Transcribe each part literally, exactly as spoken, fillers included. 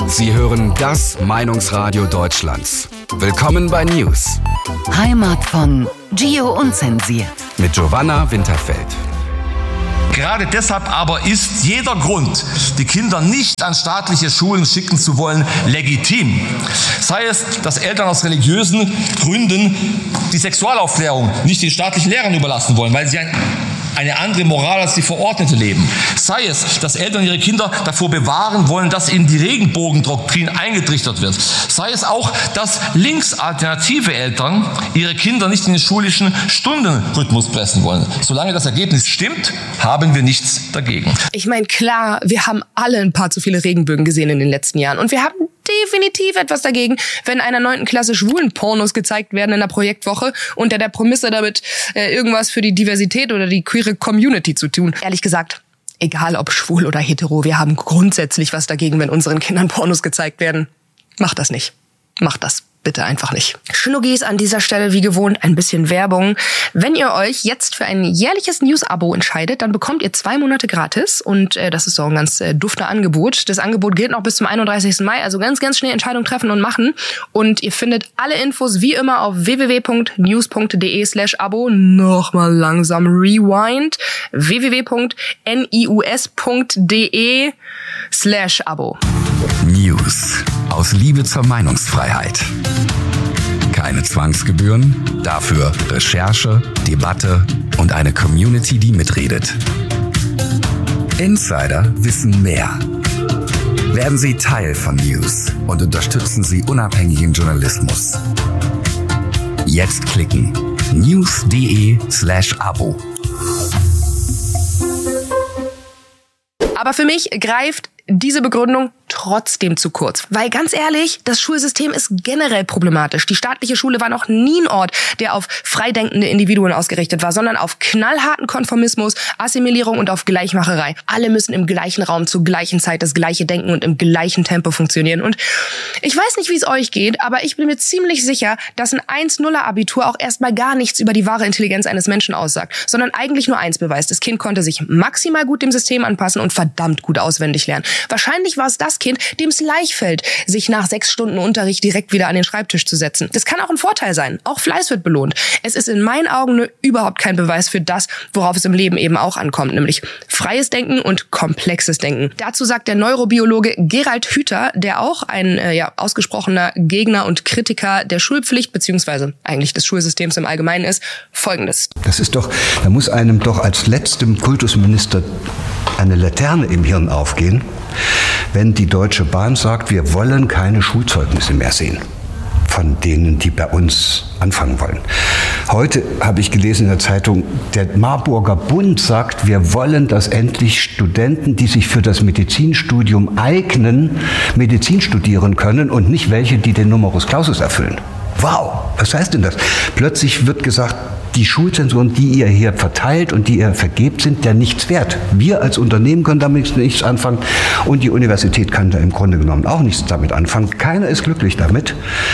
Sie hören das Meinungsradio Deutschlands. Willkommen bei News. Heimat von Gio Unzensiert. Mit Giovanna Winterfeld. Gerade deshalb aber ist jeder Grund, die Kinder nicht an staatliche Schulen schicken zu wollen, legitim. Sei es, dass Eltern aus religiösen Gründen die Sexualaufklärung nicht den staatlichen Lehrern überlassen wollen, weil sie ein eine andere Moral als die Verordnete leben. Sei es, dass Eltern ihre Kinder davor bewahren wollen, dass ihnen die Regenbogendoktrin eingetrichtert wird. Sei es auch, dass linksalternative Eltern ihre Kinder nicht in den schulischen Stundenrhythmus pressen wollen. Solange das Ergebnis stimmt, haben wir nichts dagegen. Ich meine, klar, wir haben alle ein paar zu viele Regenbögen gesehen in den letzten Jahren. Und wir haben definitiv etwas dagegen, wenn einer neunten Klasse schwulen Pornos gezeigt werden in der Projektwoche unter der Prämisse damit, äh, irgendwas für die Diversität oder die queere Community zu tun. Ehrlich gesagt, egal ob schwul oder hetero, wir haben grundsätzlich was dagegen, wenn unseren Kindern Pornos gezeigt werden. Macht das nicht. Macht das bitte einfach nicht. Schnuggis, an dieser Stelle wie gewohnt ein bisschen Werbung. Wenn ihr euch jetzt für ein jährliches News-Abo entscheidet, dann bekommt ihr zwei Monate gratis und äh, das ist so ein ganz äh, dufter Angebot. Das Angebot gilt noch bis zum einunddreißigsten Mai, also ganz, ganz schnell Entscheidung treffen und machen. Und ihr findet alle Infos wie immer auf www.news.de slash Abo. Nochmal langsam rewind. www.nius.de slash Abo. News aus Liebe zur Meinungsfreiheit. Keine Zwangsgebühren, dafür Recherche, Debatte und eine Community, die mitredet. Insider wissen mehr. Werden Sie Teil von News und unterstützen Sie unabhängigen Journalismus. Jetzt klicken news.de slash Abo. Aber für mich greift diese Begründung trotzdem zu kurz. Weil ganz ehrlich, das Schulsystem ist generell problematisch. Die staatliche Schule war noch nie ein Ort, der auf freidenkende Individuen ausgerichtet war, sondern auf knallharten Konformismus, Assimilierung und auf Gleichmacherei. Alle müssen im gleichen Raum zur gleichen Zeit das Gleiche denken und im gleichen Tempo funktionieren. Und ich weiß nicht, wie es euch geht, aber ich bin mir ziemlich sicher, dass ein eins nuller Abitur auch erstmal gar nichts über die wahre Intelligenz eines Menschen aussagt, sondern eigentlich nur eins beweist. Das Kind konnte sich maximal gut dem System anpassen und verdammt gut auswendig lernen. Wahrscheinlich war es das Kind, dem es leicht fällt, sich nach sechs Stunden Unterricht direkt wieder an den Schreibtisch zu setzen. Das kann auch ein Vorteil sein. Auch Fleiß wird belohnt. Es ist in meinen Augen nur überhaupt kein Beweis für das, worauf es im Leben eben auch ankommt, nämlich freies Denken und komplexes Denken. Dazu sagt der Neurobiologe Gerald Hüther, der auch ein äh, ja, ausgesprochener Gegner und Kritiker der Schulpflicht beziehungsweise eigentlich des Schulsystems im Allgemeinen ist, Folgendes. Das ist doch, da muss einem doch als letztem Kultusminister eine Laterne im Hirn aufgehen, wenn die Deutsche Bahn sagt, wir wollen keine Schulzeugnisse mehr sehen von denen, die bei uns anfangen wollen. Heute habe ich gelesen in der Zeitung, der Marburger Bund sagt, wir wollen, dass endlich Studenten, die sich für das Medizinstudium eignen, Medizin studieren können und nicht welche, die den Numerus Clausus erfüllen. Wow, was heißt denn das? Plötzlich wird gesagt, die Schulzensuren, die ihr hier verteilt und die ihr vergebt, sind ja nichts wert. Wir als Unternehmen können damit nichts anfangen und die Universität kann da im Grunde genommen auch nichts damit anfangen. Keiner ist glücklich damit.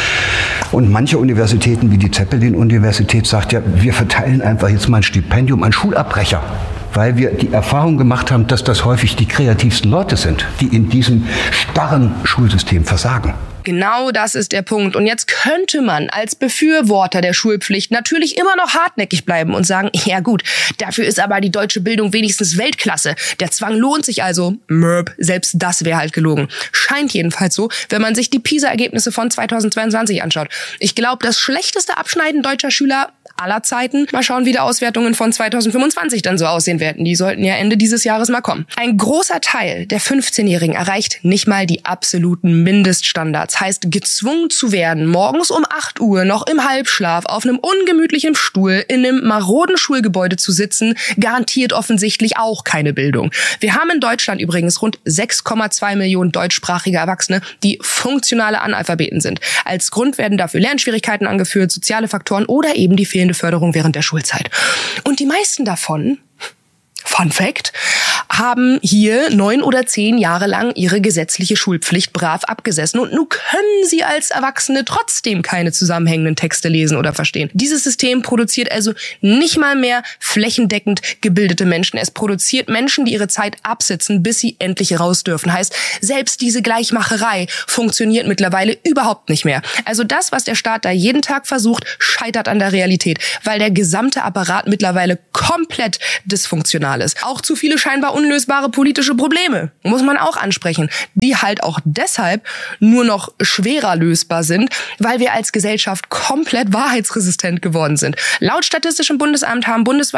Und manche Universitäten, wie die Zeppelin-Universität, sagt ja, wir verteilen einfach jetzt mal ein Stipendium an Schulabbrecher, weil wir die Erfahrung gemacht haben, dass das häufig die kreativsten Leute sind, die in diesem starren Schulsystem versagen. Genau das ist der Punkt. Und jetzt könnte man als Befürworter der Schulpflicht natürlich immer noch hartnäckig bleiben und sagen, ja gut, dafür ist aber die deutsche Bildung wenigstens Weltklasse. Der Zwang lohnt sich also. Mörb, selbst das wäre halt gelogen. Scheint jedenfalls so, wenn man sich die PISA-Ergebnisse von zweitausendzweiundzwanzig anschaut. Ich glaube, das schlechteste Abschneiden deutscher Schüler aller Zeiten. Mal schauen, wie die Auswertungen von zweitausendfünfundzwanzig dann so aussehen werden. Die sollten ja Ende dieses Jahres mal kommen. Ein großer Teil der fünfzehnjährigen erreicht nicht mal die absoluten Mindeststandards. Heißt, gezwungen zu werden, morgens um acht Uhr noch im Halbschlaf auf einem ungemütlichen Stuhl in einem maroden Schulgebäude zu sitzen, garantiert offensichtlich auch keine Bildung. Wir haben in Deutschland übrigens rund sechs Komma zwei Millionen deutschsprachige Erwachsene, die funktionale Analphabeten sind. Als Grund werden dafür Lernschwierigkeiten angeführt, soziale Faktoren oder eben die fehlende Förderung während der Schulzeit. Und die meisten davon, Fun Fact, haben hier neun oder zehn Jahre lang ihre gesetzliche Schulpflicht brav abgesessen und nun können sie als Erwachsene trotzdem keine zusammenhängenden Texte lesen oder verstehen. Dieses System produziert also nicht mal mehr flächendeckend gebildete Menschen. Es produziert Menschen, die ihre Zeit absitzen, bis sie endlich raus dürfen. Heißt, selbst diese Gleichmacherei funktioniert mittlerweile überhaupt nicht mehr. Also das, was der Staat da jeden Tag versucht, scheitert an der Realität, weil der gesamte Apparat mittlerweile komplett dysfunktional ist. Auch zu viele scheinbar unlösbare politische Probleme, muss man auch ansprechen, die halt auch deshalb nur noch schwerer lösbar sind, weil wir als Gesellschaft komplett wahrheitsresistent geworden sind. Laut Statistischem Bundesamt haben bundesweit